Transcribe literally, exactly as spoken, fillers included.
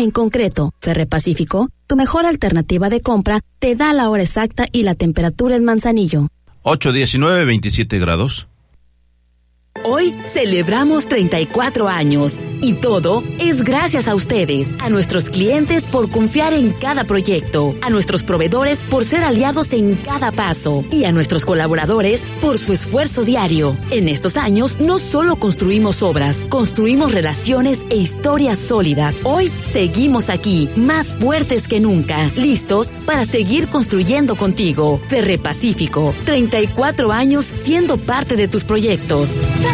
En concreto, Ferrepacífico, tu mejor alternativa de compra, te da la hora exacta y la temperatura en Manzanillo. ocho diecinueve, veintisiete grados. Hoy celebramos treinta y cuatro años y todo es gracias a ustedes, a nuestros clientes por confiar en cada proyecto, a nuestros proveedores por ser aliados en cada paso y a nuestros colaboradores por su esfuerzo diario. En estos años no solo construimos obras, construimos relaciones e historias sólidas. Hoy seguimos aquí, más fuertes que nunca, listos para seguir construyendo contigo. Ferrepacífico, treinta y cuatro años siendo parte de tus proyectos.